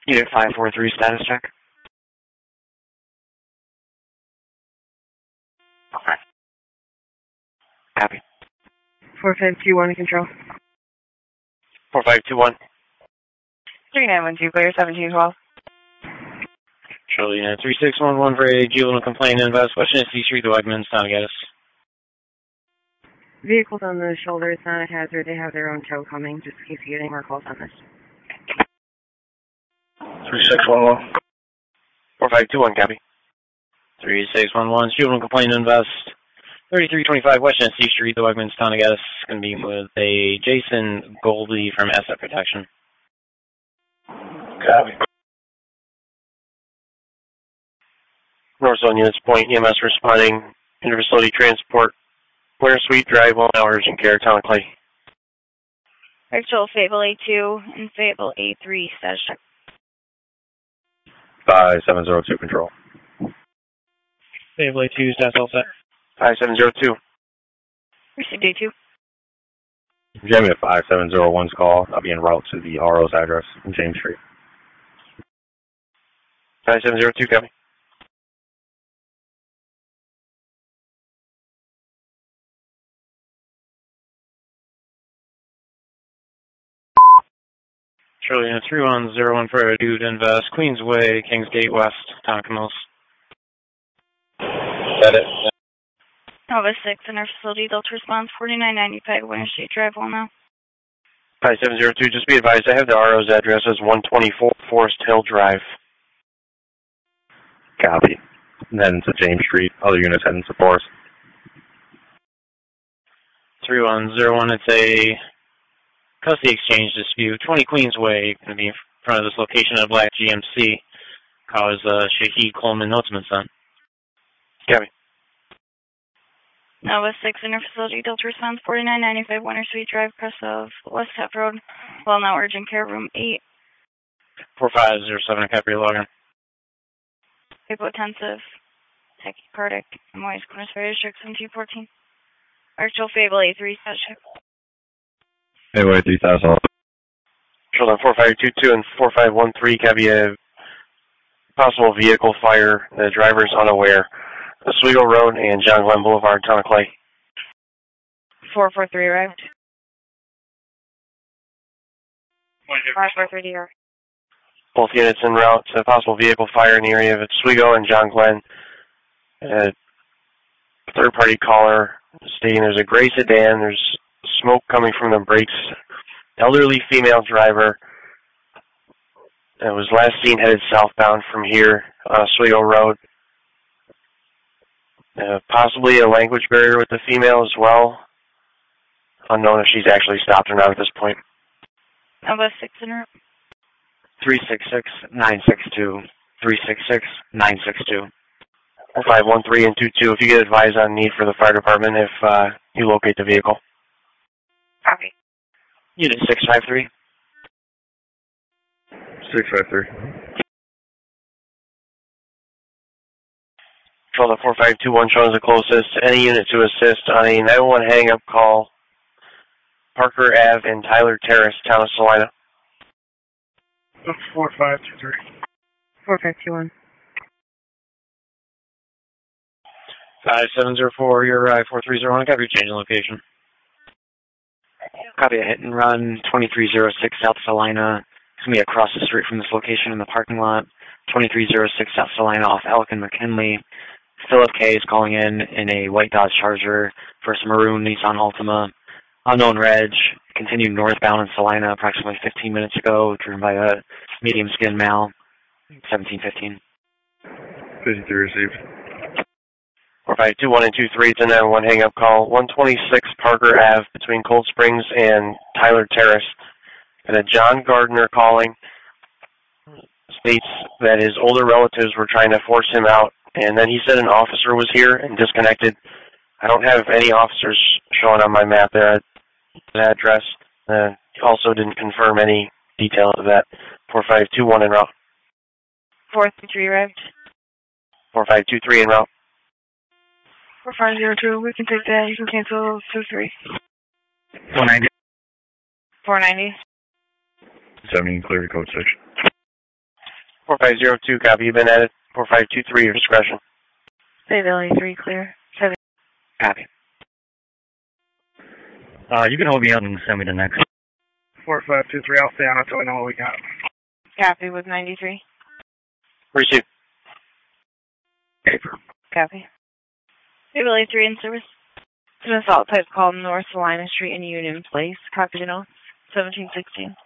Unit 543 status check. Okay. Copy. 4521 in control. 4521. 3912, clear 1712. Charlie, 3611 for a juvenile complaint in West Washington Street, the Wegmans, Town of Gaddis. Vehicles on the shoulder, it's not a hazard. They have their own tow coming, just in case you get any more calls on this. 3611. 4521, copy. 3611, juvenile complaint in West 3325 West Tennessee Street, the Wegmans, Town of Gaddis. Going to be with a Jason Goldie from Asset Protection. Copy. North Zone Units Point, EMS responding, interfacility transport, Winter Suite Drive, 1 hour urgent care, Town of Clay. Actual Fable A2 and Fable A3 status check. 5702 control. Fable A2 status all set. 5702. Received A2. Jamie at 5701's call. I'll be en route to the RO's address in James Street. 5702, copy. Charlie, 3101 for Dude Invest, Queensway, Kingsgate West, Town of Camillus. That it? Nova 6, interfacility Delta response, 4995 Winter Street Drive, now. 5702, just be advised, I have the RO's address as 124 Forest Hill Drive. Copy. And then to James Street. Other units heading to Forest. 3101, it's a custody exchange dispute. 20 Queensway, going to be in front of this location of Black GMC. Cause Shahid Coleman Notsman son. Copy. Nova 6, interfacility Delta response, 4995 Winter Street Drive, crest of West Half Road. Well, now urgent care, room 8. 4507, copy your login. Hypotensive, tachycardic, MOI's Corners Fire District 1714. Actual Fable A3 status check. Anyway, 3000. Hold on, 4522 and 4513, copy a possible vehicle fire. The driver's unaware. Oswego Road and John Glenn Boulevard, Town of Clay. 443 arrived. 543 DR. Both units en route to a possible vehicle fire in the area of Oswego and John Glenn. A third-party caller stating there's a gray sedan, there's smoke coming from the brakes. Elderly female driver that was last seen headed southbound from here on Oswego Road. Possibly a language barrier with the female as well. Unknown if she's actually stopped or not at this point. Nova 6 in route. 366-962. 366-962. 4513 and 22 if you get advised on need for the fire department if you locate the vehicle. Copy. Unit 653. 653. Control the 4521 shown as the closest. Any unit to assist on a 911 hang-up call. Parker Ave and Tyler Terrace, Town of Salina. 4523. 4521. 5704, you're right. 4301, copy, changing location. Copy a hit and run, 2306 South Salina. It's going to be across the street from this location in the parking lot. 2306 South Salina off Elk and McKinley. Philip K. is calling in a white Dodge Charger for some maroon Nissan Altima. Unknown reg, continued northbound in Salina approximately 15 minutes ago, driven by a medium skin male, 1715. 53 received. 4521 and 23, it's a 911 hang-up call. 126 Parker Ave between Cold Springs and Tyler Terrace. And a John Gardner calling states that his older relatives were trying to force him out. And then he said an officer was here and disconnected. I don't have any officers showing on my map there at the address. He also didn't confirm any detail of that. 4521 en route. 433 arrived. 4523 en route. 4502, we can take that. You can cancel 23. 490. 490. 17 clear to code 6. 4502, copy. You've been added. 4523, your discretion. Bay Valley 3, clear. 7. Copy. You can hold me out and send me the next. 4523, I'll stay on it so we know what we got. Copy with 93. Receive. Paper. Copy. Bay Valley 3 in service. It's an assault type called North Salina Street in Union Place. Copy the notes. 1716.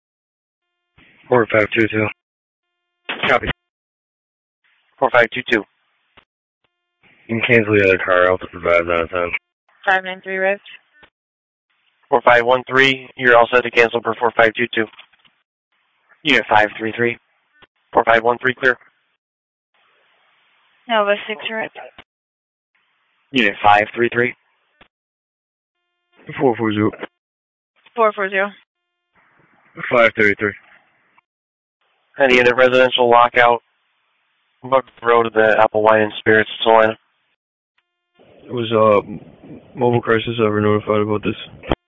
4522. Copy. 4522. You can cancel the other car out to provide that time. 593 revved. 4513, you're all set to cancel per 4522. Unit 533. 4513, clear. Nova 6 revved. Unit 533. 440. 440. 533. And unit residential lockout. Buck Road to the Apple Wine and Spirits, Salina. Was mobile crisis ever notified about this?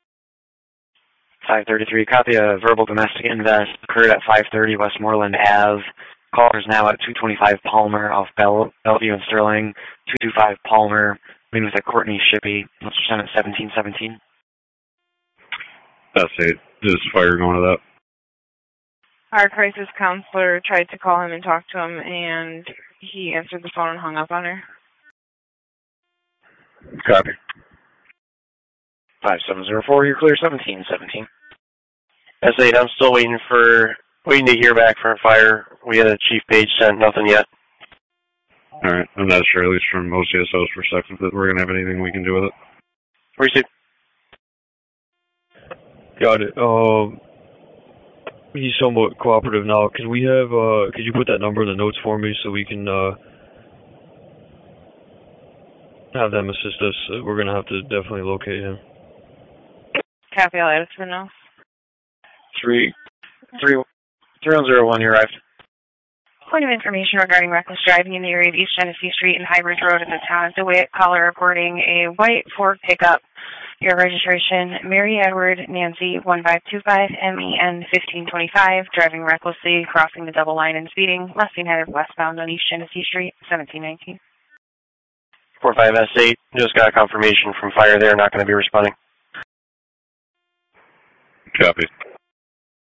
533, copy a verbal domestic invest occurred at 530 Westmoreland Ave. Caller is now at 225 Palmer off Bellevue and Sterling. 225 Palmer, meeting with a Courtney Shippey. Let's send at 1717. That's it. There's fire going to that. Our crisis counselor tried to call him and talk to him, and he answered the phone and hung up on her. Copy. 5704, you're clear. 1717. S8, I'm still waiting to hear back from fire. We had a chief page sent, nothing yet. Alright, I'm not sure, at least from OCSO's perspective, that we're going to have anything we can do with it. Receive. Got it. He's somewhat cooperative now. Could we have, could you put that number in the notes for me so we can, have them assist us? We're going to have to definitely locate him. Copy, I'll add it to the notes. 3101, you arrived. Point of information regarding reckless driving in the area of East Genesee Street and High Bridge Road in the town of DeWitt. Caller reporting a white Ford pickup. Your registration, Mary Edward Nancy 1525 MEN 1525, driving recklessly, crossing the double line and speeding, left being headed westbound on East Genesee Street, 1719. 45S8, just got a confirmation from fire. They're not going to be responding. Copy.